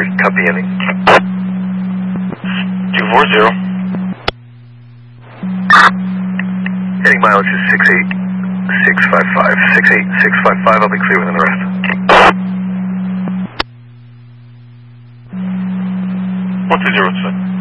copy ending. 240. Heading mileage is 68655. 68655, I'll be clear within the rest. 1207.